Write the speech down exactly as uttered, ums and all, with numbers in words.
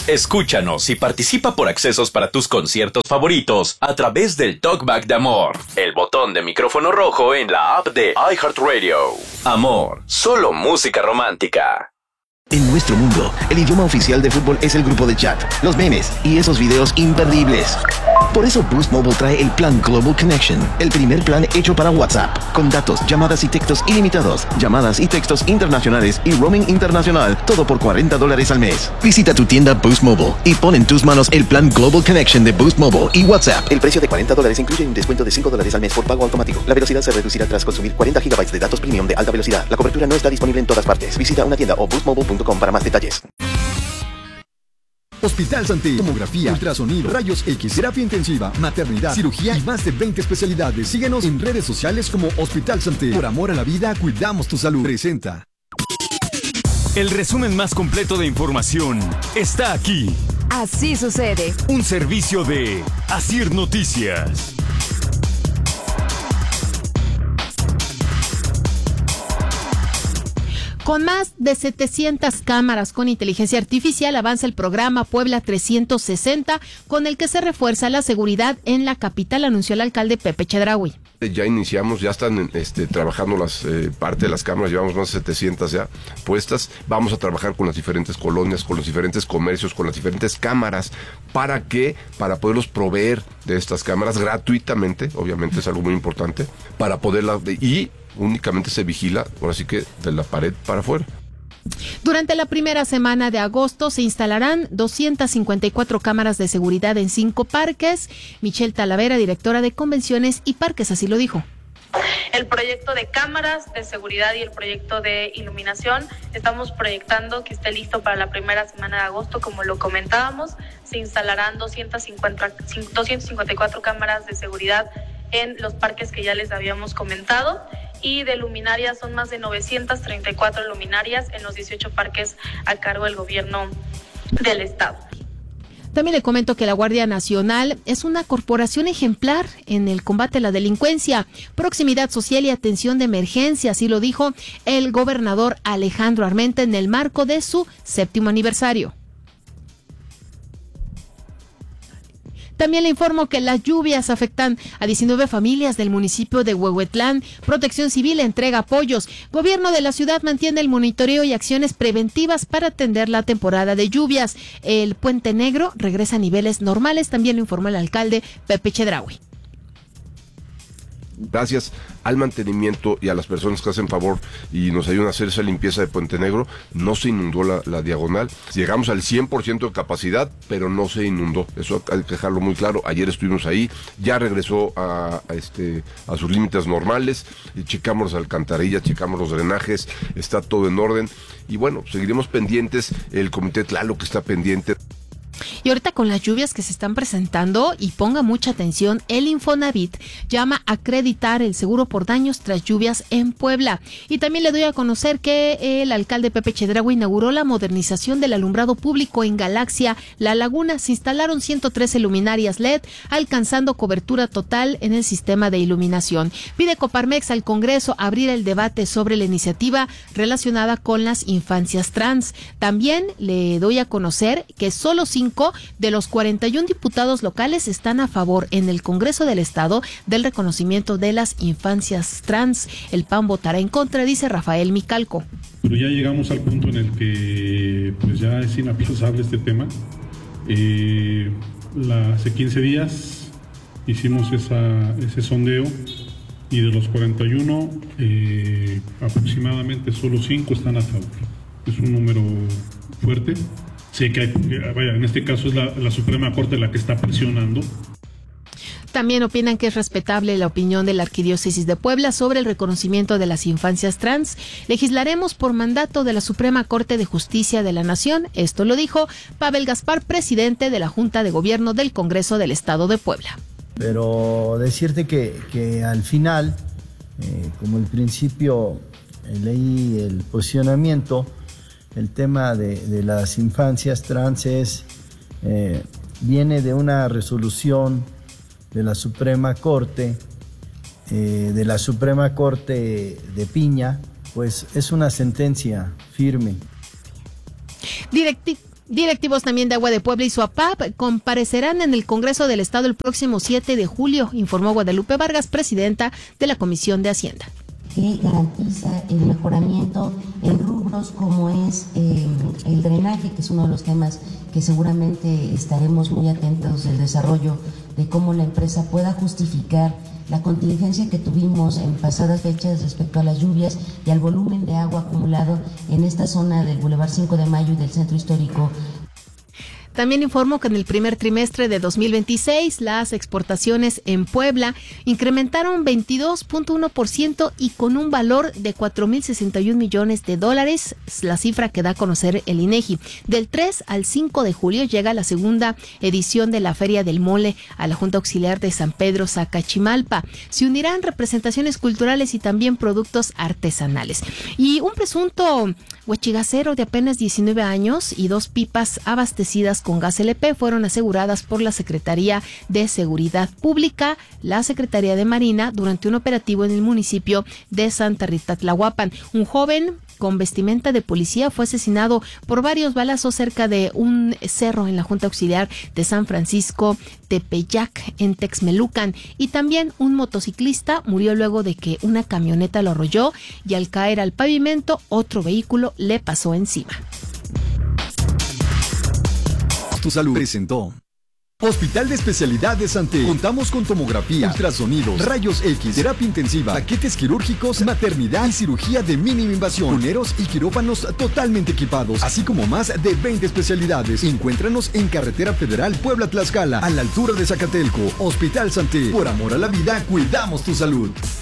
Escúchanos y participa por accesos para tus conciertos favoritos a través del Talkback de Amor, el botón de micrófono rojo en la app de iHeartRadio. Amor, solo música romántica. En nuestro mundo, el idioma oficial de fútbol es el grupo de chat, los memes y esos videos imperdibles. Por eso Boost Mobile trae el plan Global Connection, el primer plan hecho para WhatsApp, con datos, llamadas y textos ilimitados, llamadas y textos internacionales y roaming internacional, todo por cuarenta dólares al mes. Visita tu tienda Boost Mobile y pon en tus manos el plan Global Connection de Boost Mobile y WhatsApp. El precio de cuarenta dólares incluye un descuento de cinco dólares al mes por pago automático. La velocidad se reducirá tras consumir cuarenta gigabytes de datos premium de alta velocidad. La cobertura no está disponible en todas partes. Visita una tienda o boost mobile punto com para más detalles. Hospital Santé, tomografía, ultrasonido, rayos X, terapia intensiva, maternidad, cirugía y más de veinte especialidades. Síguenos en redes sociales como Hospital Santé. Por amor a la vida, cuidamos tu salud. Presenta. El resumen más completo de información está aquí. Así sucede. Un servicio de Asir Noticias. Con más de setecientas cámaras con inteligencia artificial avanza el programa Puebla trescientos sesenta, con el que se refuerza la seguridad en la capital, anunció el alcalde Pepe Chedraui. Ya iniciamos, ya están este, trabajando las eh, parte de las cámaras, llevamos más de setecientas ya puestas. Vamos a trabajar con las diferentes colonias, con los diferentes comercios, con las diferentes cámaras. ¿Para qué? Para poderlos proveer de estas cámaras gratuitamente, obviamente es algo muy importante, para poderlas... y únicamente se vigila, ahora sí que de la pared para afuera. Durante la primera semana de agosto se instalarán doscientas cincuenta y cuatro cámaras de seguridad en cinco parques. Michelle Talavera, directora de Convenciones y Parques, así lo dijo. El proyecto de cámaras de seguridad y el proyecto de iluminación estamos proyectando que esté listo para la primera semana de agosto, como lo comentábamos. Se instalarán doscientas cincuenta, doscientas cincuenta y cuatro cámaras de seguridad en los parques que ya les habíamos comentado, y de luminarias son más de novecientas treinta y cuatro luminarias en los dieciocho parques a cargo del gobierno del estado. También le comento que la Guardia Nacional es una corporación ejemplar en el combate a la delincuencia, proximidad social y atención de emergencia, así lo dijo el gobernador Alejandro Armenta en el marco de su séptimo aniversario. También le informo que las lluvias afectan a diecinueve familias del municipio de Huehuetlán. Protección Civil entrega apoyos. Gobierno de la ciudad mantiene el monitoreo y acciones preventivas para atender la temporada de lluvias. El Puente Negro regresa a niveles normales, también lo informó el alcalde Pepe Chedraui. Gracias al mantenimiento y a las personas que hacen favor y nos ayudan a hacer esa limpieza de Puente Negro, no se inundó la, la diagonal. Llegamos al cien por ciento de capacidad, pero no se inundó. Eso hay que dejarlo muy claro. Ayer estuvimos ahí, ya regresó a, a, este, a sus límites normales, y checamos las alcantarillas, checamos los drenajes, está todo en orden. Y bueno, seguiremos pendientes, el Comité Tlaloc está pendiente. Y ahorita con las lluvias que se están presentando, y ponga mucha atención, el Infonavit llama a acreditar el seguro por daños tras lluvias en Puebla. Y también le doy a conocer que el alcalde Pepe Chedraui inauguró la modernización del alumbrado público en Galaxia La Laguna. Se instalaron ciento trece luminarias L E D, alcanzando cobertura total en el sistema de iluminación. Pide Coparmex al Congreso abrir el debate sobre la iniciativa relacionada con las infancias trans. También le doy a conocer que solo cinco de los cuarenta y un diputados locales están a favor en el Congreso del Estado del reconocimiento de las infancias trans. El P A N votará en contra, dice Rafael Micalco. Pero ya llegamos al punto en el que pues ya es inaplazable este tema. Eh, la, hace quince días hicimos esa, ese sondeo y de los cuarenta y uno eh, aproximadamente solo cinco están a favor. Es un número fuerte. Sé que hay, vaya, en este caso es la, la Suprema Corte la que está presionando. También opinan que es respetable la opinión de la Arquidiócesis de Puebla sobre el reconocimiento de las infancias trans. Legislaremos por mandato de la Suprema Corte de Justicia de la Nación. Esto lo dijo Pavel Gaspar, presidente de la Junta de Gobierno del Congreso del Estado de Puebla. Pero decirte que, que al final, eh, como el principio, eh, leí el posicionamiento, el tema de, de las infancias trans es, eh, viene de una resolución de la Suprema Corte, eh, de la Suprema Corte de Piña, pues es una sentencia firme. Directi- Directivos también de Agua de Puebla y Suapap comparecerán en el Congreso del Estado el próximo siete de julio, informó Guadalupe Vargas, presidenta de la Comisión de Hacienda. Que garantiza el mejoramiento en rubros como es eh, el drenaje, que es uno de los temas que seguramente estaremos muy atentos del desarrollo de cómo la empresa pueda justificar la contingencia que tuvimos en pasadas fechas respecto a las lluvias y al volumen de agua acumulado en esta zona del Boulevard cinco de Mayo y del Centro Histórico. También informó que en el primer trimestre de dos mil veintiséis las exportaciones en Puebla incrementaron veintidós punto uno por ciento y con un valor de cuatro mil sesenta y un millones de dólares, la cifra que da a conocer el INEGI. Del tres al cinco de julio llega la segunda edición de la Feria del Mole a la Junta Auxiliar de San Pedro Zacachimalpa. Se unirán representaciones culturales y también productos artesanales. Y un presunto huachigacero de apenas diecinueve años y dos pipas abastecidas con gas L P fueron aseguradas por la Secretaría de Seguridad Pública, la Secretaría de Marina, durante un operativo en el municipio de Santa Rita Tlahuapan. Un joven con vestimenta de policía fue asesinado por varios balazos cerca de un cerro en la Junta Auxiliar de San Francisco Tepeyac, en Texmelucan, y también un motociclista murió luego de que una camioneta lo arrolló y al caer al pavimento otro vehículo le pasó encima. Tu Salud presentó Hospital de Especialidades Santé. Contamos con tomografía, ultrasonidos, rayos X, terapia intensiva, paquetes quirúrgicos, maternidad y cirugía de mínima invasión, cuneros y quirófanos totalmente equipados, así como más de veinte especialidades. Encuéntranos en Carretera Federal Puebla-Tlaxcala, a la altura de Zacatelco. Hospital Santé. Por amor a la vida, cuidamos tu salud.